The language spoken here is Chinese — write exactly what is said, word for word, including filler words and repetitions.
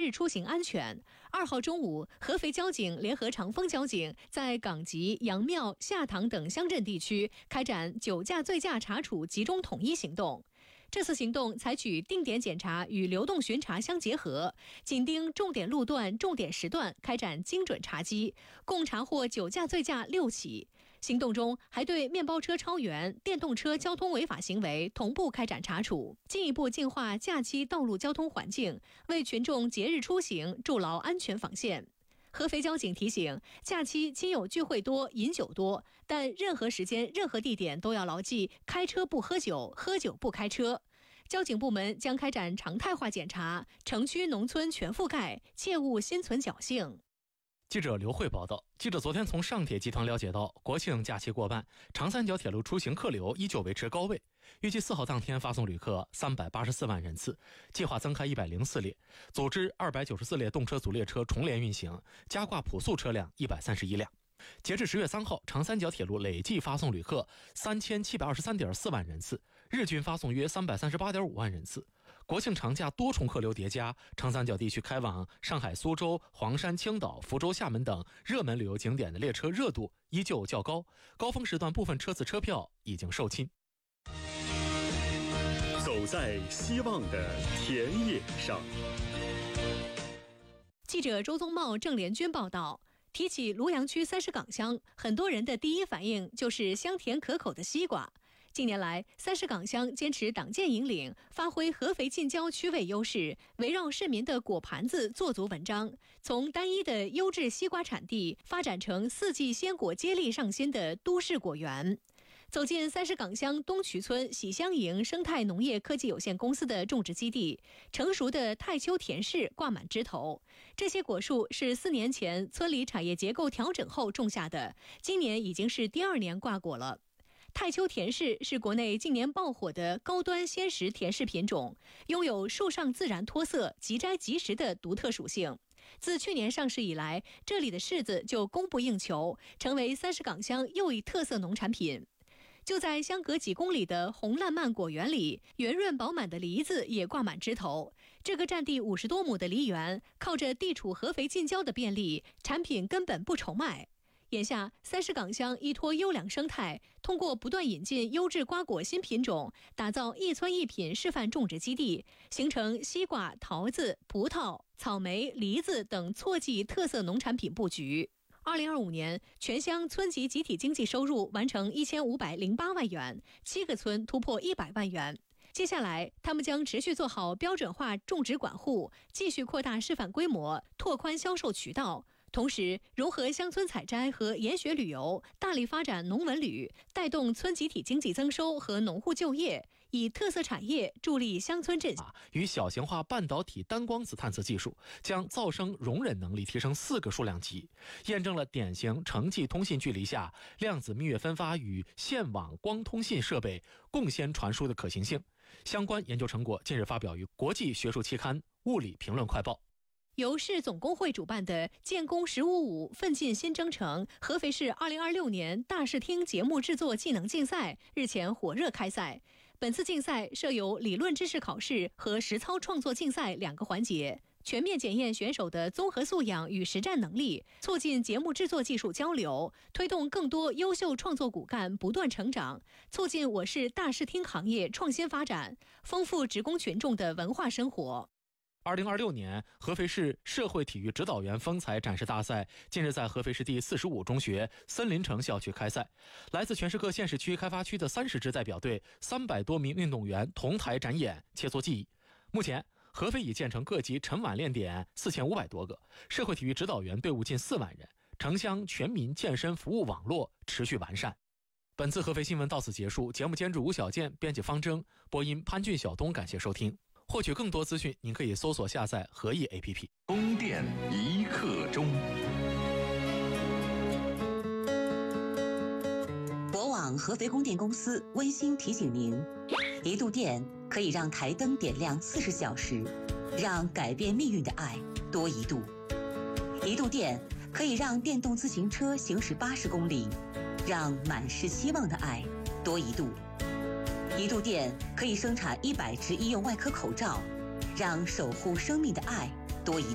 日出行安全。二号中午，合肥交警联合长丰交警在岗集、杨庙、下塘等乡镇地区开展酒驾醉驾查处集中统一行动。这次行动采取定点检查与流动巡查相结合，紧盯重点路段、重点时段开展精准查缉，共查获酒驾醉驾六起。行动中还对面包车超员、电动车交通违法行为同步开展查处，进一步净化假期道路交通环境，为群众节日出行筑牢安全防线。合肥交警提醒，假期亲友聚会多、饮酒多，但任何时间、任何地点都要牢记开车不喝酒，喝酒不开车。交警部门将开展常态化检查，城区农村全覆盖，切勿心存侥幸。 记者刘慧报道，记者昨天从上铁集团了解到，国庆假期过半，长三角铁路出行客流依旧维持高位，预计四号当天发送旅客三百八十四万人次，计划增开一百零四列，组织二百九十四列动车组列车重联运行，加挂普速车辆一百三十一辆。截至十月三号，长三角铁路累计发送旅客三千七百二十三点四万人次，日均发送约三百三十八点五万人次。国庆长假多重客流叠加，长三角地区开往上海、苏州、黄山、青岛、福州、厦门等热门旅游景点的列车热度依旧较高，高峰时段部分车次车票已经售罄。 走在希望的田野上。 记者周宗茂、郑连军报道。提起庐阳区三石岗乡，很多人的第一反应就是香甜可口的西瓜。近年来，三石岗乡坚持党建引领，发挥合肥近郊区位优势，围绕市民的果盘子做足文章，从单一的优质西瓜产地发展成四季鲜果接力上新的都市果园。走进三石岗乡东渠村喜香营生态农业科技有限公司的种植基地，成熟的太丘甜柿挂满枝头。这些果树是四年前村里产业结构调整后种下的，今年已经是第二年挂果了。太丘甜柿是国内近年爆火的高端鲜食甜柿品种，拥有树上自然脱色、即摘即食的独特属性。自去年上市以来，这里的柿子就供不应求，成为三石岗乡又一特色农产品。就在相隔几公里的红烂漫果园里，圆润饱满的梨子也挂满枝头。这个占地五十多亩的梨园，靠着地处合肥近郊的便利，产品根本不愁卖。眼下，三石岗乡依托优良生态，通过不断引进优质瓜果新品种，打造一村一品示范种植基地，形成西瓜、桃子、葡萄、草莓、梨子等错季特色农产品布局。二零二五年，全乡村级集体经济收入完成一千五百零八万元，七个村突破一百万元。接下来，他们将持续做好标准化种植管护，继续扩大示范规模，拓宽销售渠道。同时，融合乡村采摘和研学旅游，大力发展农文旅，带动村集体经济增收和农户就业，以特色产业助力乡村振兴。 与小型化半导体单光子探测技术，将噪声容忍能力提升四个数量级，验证了典型城际通信距离下量子蜜月分发与线网光通信设备共先传输的可行性。相关研究成果近日发表于国际学术期刊《物理评论快报》。 由市总工会主办的建工十五五奋进新征程合肥市二零二六年大视听节目制作技能竞赛日前火热开赛。本次竞赛设有理论知识考试和实操创作竞赛两个环节，全面检验选手的综合素养与实战能力，促进节目制作技术交流，推动更多优秀创作骨干不断成长，促进我市大视听行业创新发展，丰富职工群众的文化生活。 二零二六年合肥市社会体育指导员风采展示大赛近日在合肥市第四十五中学森林城校区开赛，来自全市各县市区开发区的三十支代表队，三百多名运动员同台展演切磋技艺。目前合肥已建成各级晨晚练点四千五百多个，社会体育指导员队伍近四万人，城乡全民健身服务网络持续完善。本次合肥新闻到此结束，节目监制吴小健，编辑方征，播音潘俊晓东，感谢收听。获取更多资讯，您可以搜索下载合意 A P P。 供电一刻钟。 博网合肥供电公司温馨提醒您，一度电可以让台灯点亮四十小时，让改变命运的爱多一度。一度电可以让电动自行车行驶八十公里，让满是希望的爱多一度。一度电可以生产一百支医用外科口罩，让守护生命的爱多一度。